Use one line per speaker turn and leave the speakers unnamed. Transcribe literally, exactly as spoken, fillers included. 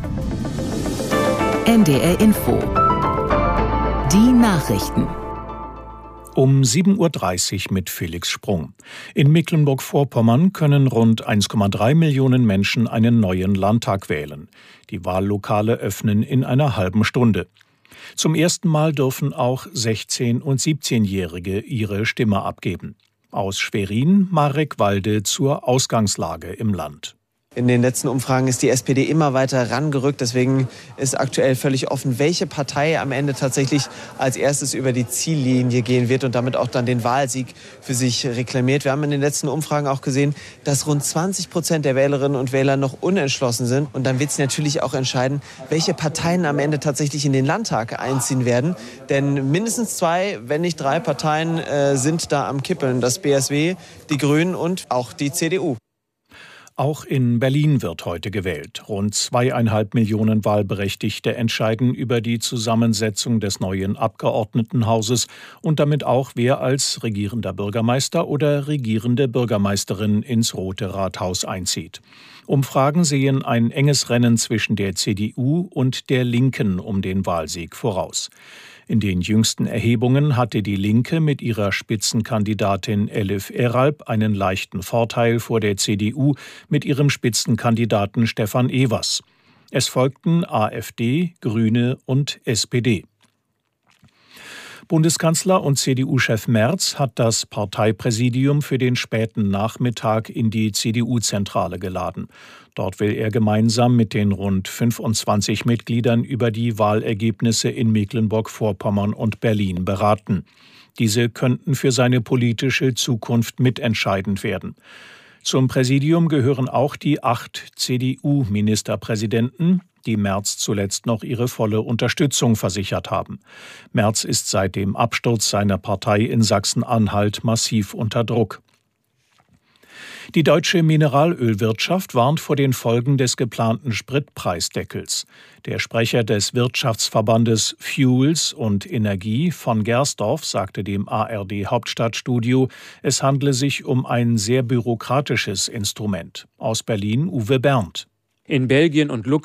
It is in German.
N D R Info. Die Nachrichten.
Um sieben Uhr dreißig mit Felix Sprung. In Mecklenburg-Vorpommern können rund eins Komma drei Millionen Menschen einen neuen Landtag wählen. Die Wahllokale öffnen in einer halben Stunde. Zum ersten Mal dürfen auch sechzehn- und siebzehnjährige ihre Stimme abgeben. Aus Schwerin, Marek Walde zur Ausgangslage im Land.
In den letzten Umfragen ist die S P D immer weiter rangerückt. Deswegen ist aktuell völlig offen, welche Partei am Ende tatsächlich als erstes über die Ziellinie gehen wird und damit auch dann den Wahlsieg für sich reklamiert. Wir haben in den letzten Umfragen auch gesehen, dass rund zwanzig Prozent der Wählerinnen und Wähler noch unentschlossen sind. Und dann wird es natürlich auch entscheiden, welche Parteien am Ende tatsächlich in den Landtag einziehen werden. Denn mindestens zwei, wenn nicht drei Parteien äh, sind da am Kippeln. Das B S W, die Grünen und auch die C D U.
Auch in Berlin wird heute gewählt. Rund zweieinhalb Millionen Wahlberechtigte entscheiden über die Zusammensetzung des neuen Abgeordnetenhauses und damit auch, wer als regierender Bürgermeister oder regierende Bürgermeisterin ins Rote Rathaus einzieht. Umfragen sehen ein enges Rennen zwischen der C D U und der Linken um den Wahlsieg voraus. In den jüngsten Erhebungen hatte die Linke mit ihrer Spitzenkandidatin Elif Eralp einen leichten Vorteil vor der C D U mit ihrem Spitzenkandidaten Stefan Evers. Es folgten AfD, Grüne und S P D. Bundeskanzler und C D U-Chef Merz hat das Parteipräsidium für den späten Nachmittag in die C D U-Zentrale geladen. Dort will er gemeinsam mit den rund fünfundzwanzig Mitgliedern über die Wahlergebnisse in Mecklenburg-Vorpommern und Berlin beraten. Diese könnten für seine politische Zukunft mitentscheidend werden. Zum Präsidium gehören auch die acht C D U-Ministerpräsidenten, die Merz zuletzt noch ihre volle Unterstützung versichert haben. Merz ist seit dem Absturz seiner Partei in Sachsen-Anhalt massiv unter Druck. Die deutsche Mineralölwirtschaft warnt vor den Folgen des geplanten Spritpreisdeckels. Der Sprecher des Wirtschaftsverbandes Fuels und Energie von Gersdorf sagte dem A R D-Hauptstadtstudio, es handle sich um ein sehr bürokratisches Instrument. Aus Berlin Uwe Berndt.
In Belgien und Luxemburg